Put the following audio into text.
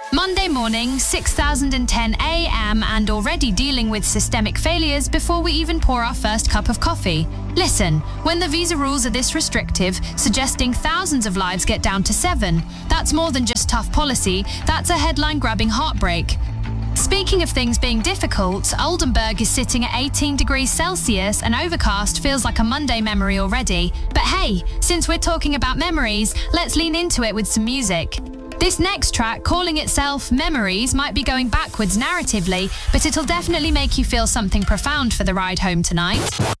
Monday morning, 6,010 a.m. and already dealing with systemic failures before we even pour our first cup of coffee. Listen, when the visa rules are this restrictive, suggesting thousands of lives get down to 7, that's more than just tough policy, that's a headline-grabbing heartbreak. Speaking of things being difficult, Oldenburg is sitting at 18 degrees Celsius and overcast feels like a Monday memory already. But hey, since we're talking about memories, let's lean into it with some music. This next track, calling itself Memories, might be going backwards narratively, but it'll definitely make you feel something profound for the ride home tonight.